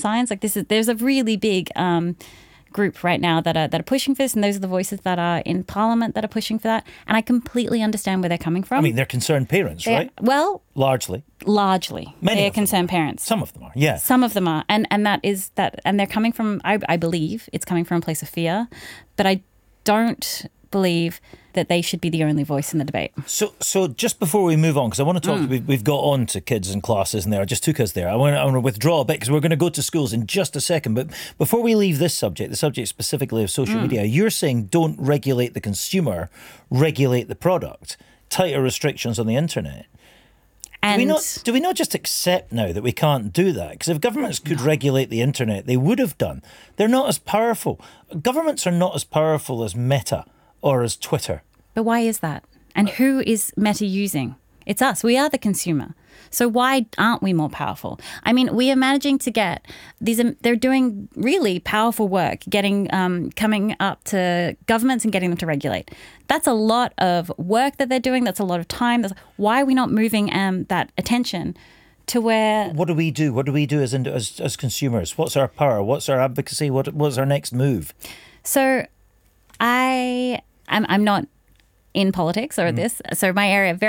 science. Like there's a really big group right now that are pushing for this, and those are the voices that are in Parliament that are pushing for that. And I completely understand where they're coming from. I mean, they're concerned parents, right? Well, largely. Many they're concerned parents. Some of them are, yeah. Some of them are, and they're coming from. I believe it's coming from a place of fear, but I don't believe that they should be the only voice in the debate. So just before we move on, because I want to talk, we've got on to kids and classes, and there I just took us there. I want to withdraw a bit because we're going to go to schools in just a second. But before we leave this subject, the subject specifically of social media, you're saying don't regulate the consumer, regulate the product. Tighter restrictions on the internet. Do we not just accept now that we can't do that? Because if governments could regulate the internet, they would have done. They're not as powerful. Governments are not as powerful as Meta or as Twitter. But why is that? And who is Meta using? It's us. We are the consumer. So why aren't we more powerful? I mean, we are managing to get these. They're doing really powerful work, getting coming up to governments and getting them to regulate. That's a lot of work that they're doing. That's a lot of time. Why are we not moving that attention to where? What do we do? What do we do as consumers? What's our power? What's our advocacy? What's our next move? So I'm not in politics or this. So my area very